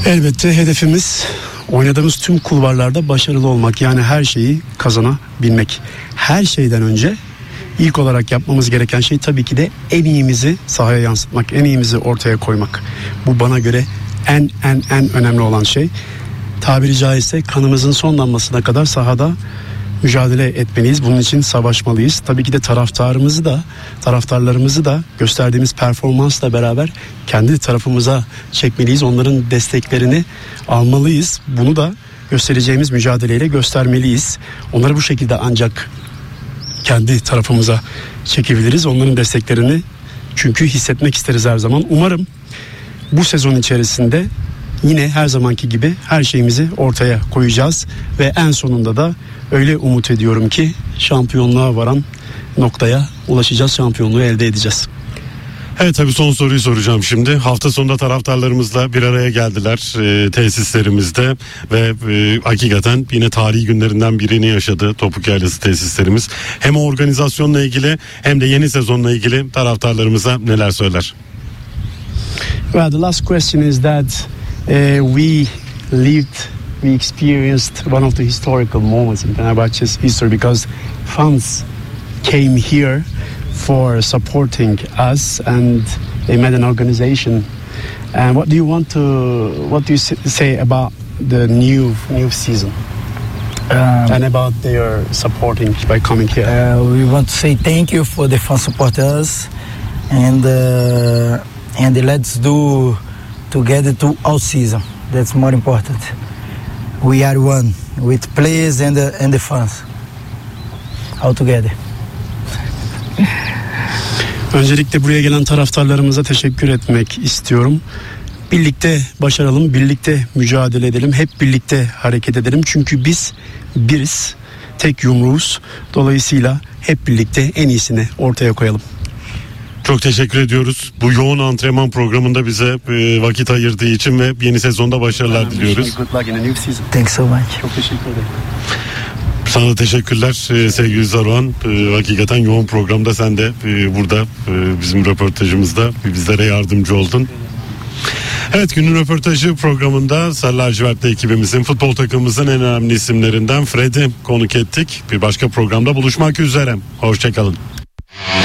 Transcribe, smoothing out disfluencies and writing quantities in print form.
Elbette hedefimiz oynadığımız tüm kulvarlarda başarılı olmak. Yani her şeyi kazanabilmek. Her şeyden önce ilk olarak yapmamız gereken şey tabii ki de en iyimizi sahaya yansıtmak. En iyimizi ortaya koymak. Bu bana göre en önemli olan şey. Tabiri caizse kanımızın son damlasına kadar sahada mücadele etmeliyiz. Bunun için savaşmalıyız. Tabii ki de taraftarlarımızı da gösterdiğimiz performansla beraber kendi tarafımıza çekmeliyiz. Onların desteklerini almalıyız. Bunu da göstereceğimiz mücadeleyle göstermeliyiz. Onları bu şekilde ancak kendi tarafımıza çekebiliriz. Onların desteklerini çünkü hissetmek isteriz her zaman. Umarım bu sezon içerisinde yine her zamanki gibi her şeyimizi ortaya koyacağız ve en sonunda da öyle umut ediyorum ki şampiyonluğa varan noktaya ulaşacağız, şampiyonluğu elde edeceğiz. Evet, tabii son soruyu soracağım şimdi. Hafta sonunda taraftarlarımızla bir araya geldiler tesislerimizde ve hakikaten yine tarihi günlerinden birini yaşadı Topuk Yaylası tesislerimiz. Hem o organizasyonla ilgili hem de yeni sezonla ilgili taraftarlarımıza neler söyler? Well, the last question is that we experienced one of the historical moments in Fenerbahçe's history because fans came here for supporting us and they made an organization. And what do you say about the new season and about their supporting by coming here? We want to say thank you for the fans support us and let's do together to all season. That's more important. We are one with players and the fans all together. Öncelikle buraya gelen taraftarlarımıza teşekkür etmek istiyorum. Birlikte başaralım, birlikte mücadele edelim, hep birlikte hareket edelim. Çünkü biz biriz, tek yumruğuz. Dolayısıyla hep birlikte en iyisini ortaya koyalım. Çok teşekkür ediyoruz. Bu yoğun antrenman programında bize vakit ayırdığı için ve yeni sezonda başarılar diliyoruz. Thanks so much. Çok teşekkür ederim. Sana da teşekkürler sevgili Saruhan. Hakikaten yoğun programda sen de burada bizim röportajımızda bizlere yardımcı oldun. Evet, günün röportajı programında Sarı Lacivertli ekibimizin, futbol takımımızın en önemli isimlerinden Fred'i konuk ettik. Bir başka programda buluşmak üzere. Hoşçakalın.